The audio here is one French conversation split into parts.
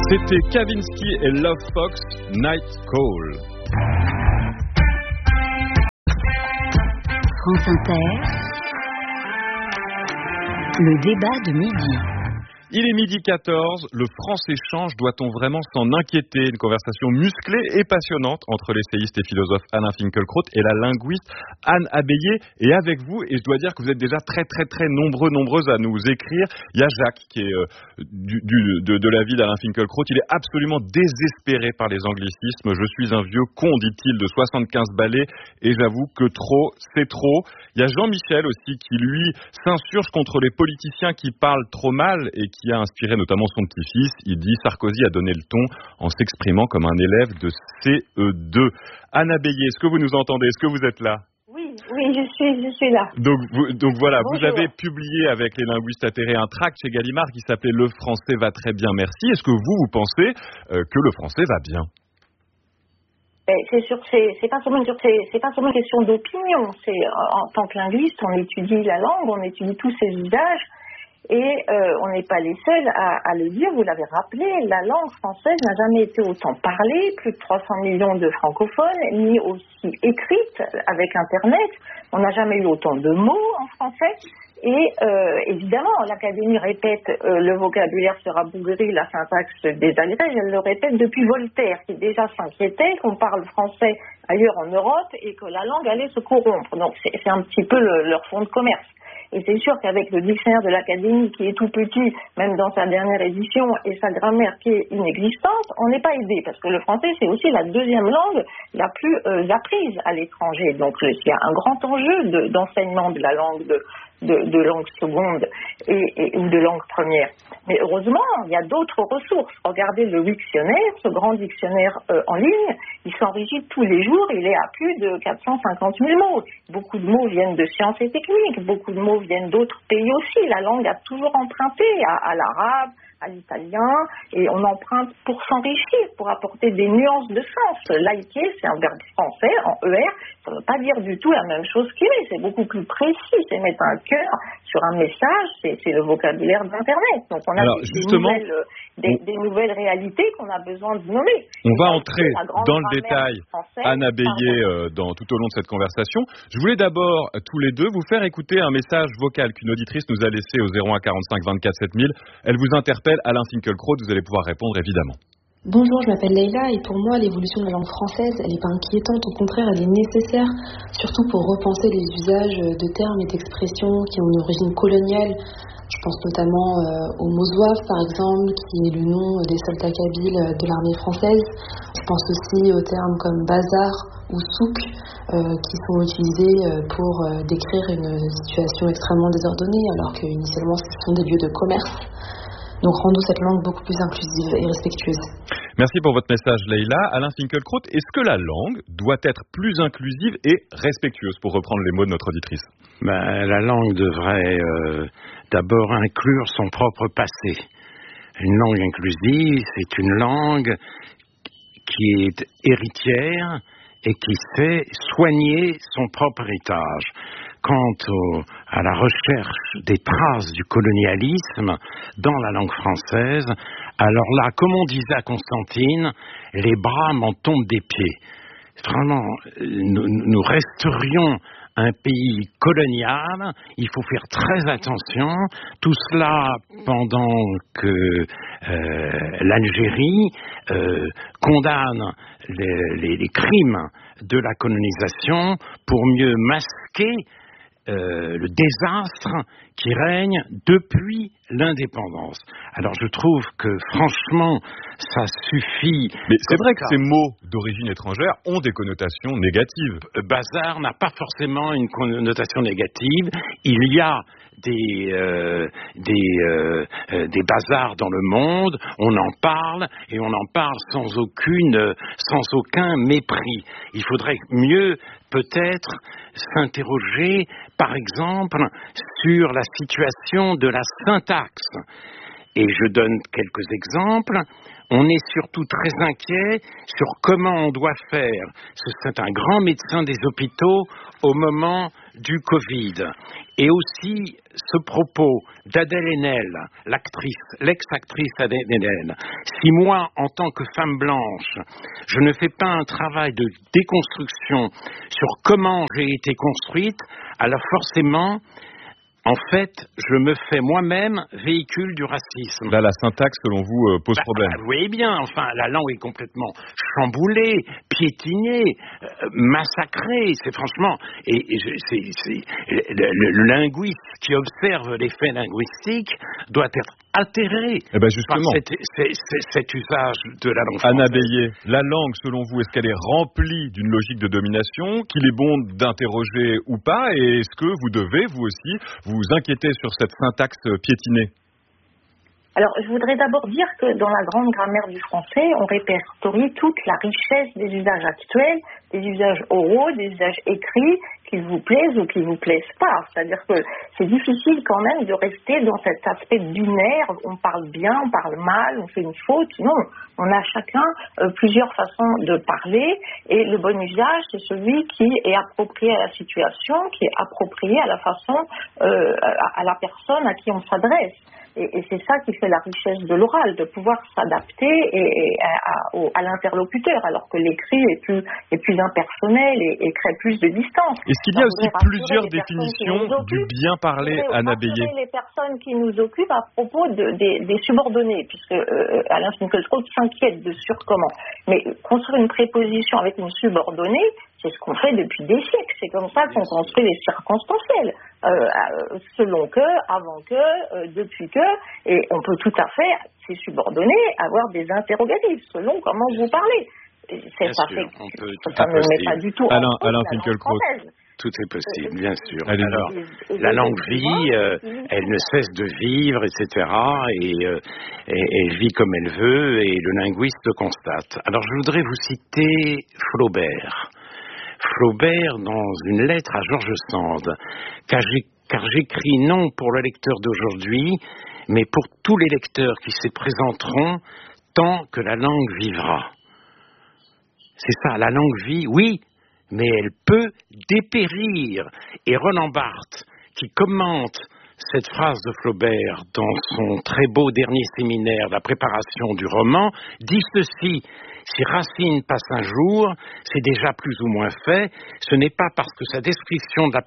C'était Kavinsky et Love Fox, Night Call. France Inter, le débat de midi. Il est 12h14, le France-Échange, doit-on vraiment s'en inquiéter? Une conversation musclée et passionnante entre l'essayiste et philosophe Alain Finkielkraut et la linguiste Anne Abbayer. Et avec vous, et je dois dire que vous êtes déjà très nombreuses à nous écrire. Il y a Jacques qui est de la vie d'Alain Finkielkraut. Il est absolument désespéré par les anglicismes. Je suis un vieux con, dit-il, de 75 balais, et j'avoue que trop, c'est trop. Il y a Jean-Michel aussi qui, lui, s'insurge contre les politiciens qui parlent trop mal et qui a inspiré notamment son petit-fils. Il dit « Sarkozy a donné le ton en s'exprimant comme un élève de CE2 ». Anne Abbayer, est-ce que vous nous entendez? Est-ce que vous êtes là? Oui, je suis là. Donc voilà, Bonjour. Vous avez publié avec les linguistes atterrés un tract chez Gallimard qui s'appelait « Le français va très bien, merci ». Est-ce que vous pensez que le français va bien? C'est sûr, c'est pas seulement une question d'opinion. C'est en tant que linguiste, on étudie la langue, on étudie tous ses usages. Et on n'est pas les seuls à le dire, vous l'avez rappelé, la langue française n'a jamais été autant parlée, plus de 300 millions de francophones, ni aussi écrite avec Internet. On n'a jamais eu autant de mots en français. Et évidemment, l'Académie répète le vocabulaire sera bougri, la syntaxe désagrège, elle le répète depuis Voltaire, qui déjà s'inquiétait qu'on parle français ailleurs en Europe et que la langue allait se corrompre. Donc c'est un petit peu leur fonds de commerce. Et c'est sûr qu'avec le dictionnaire de l'Académie qui est tout petit, même dans sa dernière édition, et sa grammaire qui est inexistante, on n'est pas aidé. Parce que le français, c'est aussi la deuxième langue la plus apprise à l'étranger. Donc il y a un grand enjeu d'enseignement de la langue de langue seconde ou de langue première. Mais heureusement, il y a d'autres ressources. Regardez le Wiktionnaire, ce grand dictionnaire en ligne, il s'enrichit tous les jours, il est à plus de 450 000 mots. Beaucoup de mots viennent de sciences et techniques, beaucoup de mots viennent d'autres pays aussi. La langue a toujours emprunté à l'arabe, à l'italien, et on emprunte pour s'enrichir, pour apporter des nuances de sens. Liker, c'est un verbe français, en ER, ça ne veut pas dire du tout la même chose qu'il est, c'est beaucoup plus précis, c'est mettre un cœur sur un message, c'est le vocabulaire d'Internet. Donc on a des nouvelles réalités qu'on a besoin de nommer. On va entrer dans le détail, Anne Abbayer, tout au long de cette conversation. Je voulais d'abord, tous les deux, vous faire écouter un message vocal qu'une auditrice nous a laissé au 01 45 24 7000. Elle vous interpelle, Alain Finkielkraut, vous allez pouvoir répondre évidemment. Bonjour, je m'appelle Leïla et pour moi l'évolution de la langue française, elle n'est pas inquiétante, au contraire elle est nécessaire, surtout pour repenser les usages de termes et d'expressions qui ont une origine coloniale. Je pense notamment au mot zouave par exemple, qui est le nom des soldats kabyles de l'armée française. Je pense aussi aux termes comme bazar ou souk qui sont utilisés pour décrire une situation extrêmement désordonnée alors qu'initialement ce sont des lieux de commerce. Donc rendons cette langue beaucoup plus inclusive et respectueuse. Merci pour votre message, Leïla. Alain Finkielkraut, est-ce que la langue doit être plus inclusive et respectueuse, pour reprendre les mots de notre auditrice? La langue devrait d'abord inclure son propre passé. Une langue inclusive, c'est une langue qui est héritière et qui sait soigner son propre héritage. Quant à la recherche des traces du colonialisme dans la langue française, alors là, comme on disait à Constantine, les bras m'en tombent des pieds. Vraiment, nous resterions un pays colonial, il faut faire très attention, tout cela pendant que l'Algérie condamne les crimes de la colonisation pour mieux masquer le désastre qui règne depuis l'indépendance. Alors je trouve que franchement ça suffit. Mais c'est vrai que ces mots d'origine étrangère ont des connotations négatives. Bazar n'a pas forcément une connotation négative. Il y a des bazars dans le monde, on en parle et on en parle sans aucun mépris. Il faudrait mieux peut-être s'interroger par exemple sur la situation de la syntaxe. Et je donne quelques exemples. On est surtout très inquiet sur comment on doit faire. C'est un grand médecin des hôpitaux au moment du Covid. Et aussi ce propos d'Adèle Haenel, l'ex-actrice Adèle Haenel. Si moi, en tant que femme blanche, je ne fais pas un travail de déconstruction sur comment j'ai été construite, alors forcément, en fait, je me fais moi-même véhicule du racisme. Là, la syntaxe, selon vous, pose problème. Vous voyez bien, enfin, la langue est complètement chamboulée, piétinée, massacrée. C'est franchement... le linguiste qui observe les faits linguistiques doit être atterré justement. par cet usage de la langue française. Anne Abbaye, la langue, selon vous, est-ce qu'elle est remplie d'une logique de domination, qu'il est bon d'interroger ou pas, et est-ce que vous devez, vous aussi, vous inquiéter sur cette syntaxe piétinée? Alors, je voudrais d'abord dire que dans la grande grammaire du français, on répertorie toute la richesse des usages actuels, des usages oraux, des usages écrits, qu'ils vous plaisent ou qu'ils vous plaisent pas. C'est-à-dire que c'est difficile quand même de rester dans cet aspect binaire. On parle bien, on parle mal, on fait une faute. Non, on a chacun plusieurs façons de parler, et le bon usage, c'est celui qui est approprié à la situation, qui est approprié à la façon, à la personne à qui on s'adresse. Et c'est ça qui fait la richesse de l'oral, de pouvoir s'adapter à l'interlocuteur, alors que l'écrit est plus impersonnel et crée plus de distance. Est-ce qu'il y a aussi plusieurs définitions du bien parler, Anne Abbaye? Les personnes qui nous occupent à propos des subordonnés, puisque Alain Finkielkraut s'inquiète de comment. Mais construire une préposition avec une subordonnée, c'est ce qu'on fait depuis des siècles. C'est comme ça qu'on construit les circonstanciels. Selon que, avant que, depuis que, et on peut tout à fait, ces subordonnés, avoir des interrogatifs selon comment vous parlez. Ça ne met pas du tout Alain Finkielkraut. Tout est possible, bien sûr. Alors, la langue vit, elle ne cesse de vivre, etc. Et elle vit comme elle veut, et le linguiste le constate. Alors, je voudrais vous citer Flaubert. Flaubert, dans une lettre à George Sand, car j'écris non pour le lecteur d'aujourd'hui, mais pour tous les lecteurs qui se présenteront tant que la langue vivra. C'est ça, la langue vit, oui, mais elle peut dépérir. Et Roland Barthes, qui commente cette phrase de Flaubert dans son très beau dernier séminaire, la préparation du roman, dit ceci: si Racine passe un jour, c'est déjà plus ou moins fait. Ce n'est pas parce que sa description de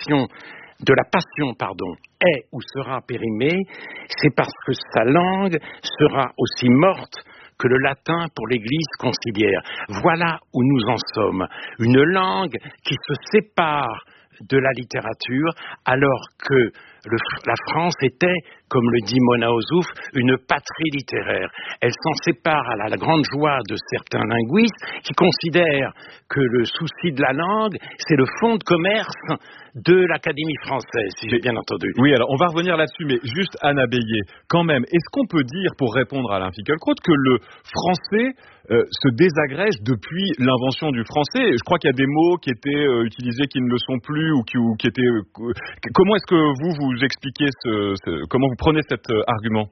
la passion, est ou sera périmée, c'est parce que sa langue sera aussi morte que le latin pour l'Église conciliaire. Voilà où nous en sommes. Une langue qui se sépare de la littérature, alors que la France était, comme le dit Mona Ozouf, une patrie littéraire. Elle s'en sépare à la grande joie de certains linguistes qui considèrent que le souci de la langue, c'est le fonds de commerce de l'Académie française, si j'ai bien entendu. Oui, alors on va revenir là-dessus, mais juste Anne Abbaye, quand même, est-ce qu'on peut dire, pour répondre à Alain Finkielkraut, que le français se désagrège depuis l'invention du français? Je crois qu'il y a des mots qui étaient utilisés qui ne le sont plus, ou qui étaient... Comment est-ce que vous expliquez comment vous prenez cet argument?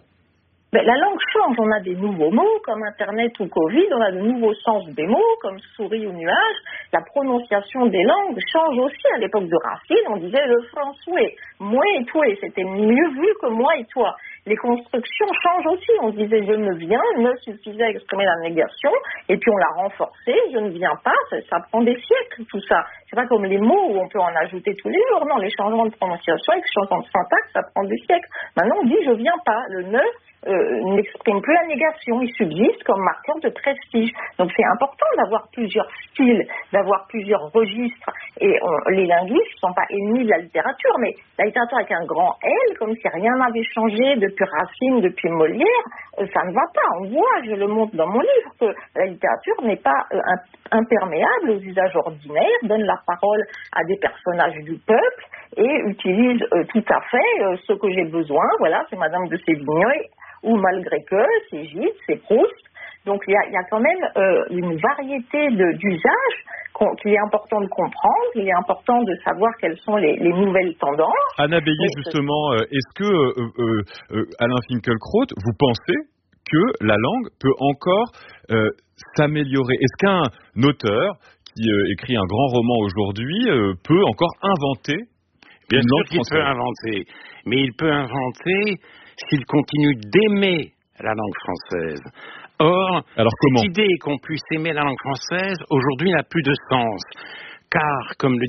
La langue change, on a des nouveaux mots comme Internet ou Covid, on a de nouveaux sens des mots comme souris ou nuage. La prononciation des langues change aussi. À l'époque de Racine, on disait le français, moi et toi, c'était mieux vu que moi et toi. Les constructions changent aussi. On disait je ne viens, ne suffisait à exprimer la négation, et puis on l'a renforcé, je ne viens pas, ça prend des siècles tout ça. C'est pas comme les mots où on peut en ajouter tous les jours. Non, les changements de prononciation, les changements de syntaxe, ça prend des siècles. Maintenant on dit je viens pas, le ne n'exprime plus la négation, il subsiste comme marqueur de prestige. Donc c'est important d'avoir plusieurs styles, d'avoir plusieurs registres. Et les linguistes ne sont pas ennemis de la littérature, mais la littérature avec un grand L, comme si rien n'avait changé depuis Racine, depuis Molière, ça ne va pas. On voit, je le montre dans mon livre, que la littérature n'est pas imperméable aux usages ordinaires, donne la parole à des personnages du peuple et utilise tout à fait ce que j'ai besoin. Voilà, c'est Madame de Sévigné, ou malgré que, c'est Gide, c'est Proust. Donc il y a quand même une variété d'usages qu'il est important de comprendre, il est important de savoir quelles sont les nouvelles tendances. Anna Bélier, justement, est-ce que, Alain Finkielkraut, vous pensez que la langue peut encore s'améliorer? Est-ce qu'un auteur qui écrit un grand roman aujourd'hui peut encore inventer Bien une sûr langue qu'il française? peut inventer, mais il peut inventer s'il continue d'aimer la langue française. Or, cette idée qu'on puisse aimer la langue française, aujourd'hui, n'a plus de sens. Car, comme le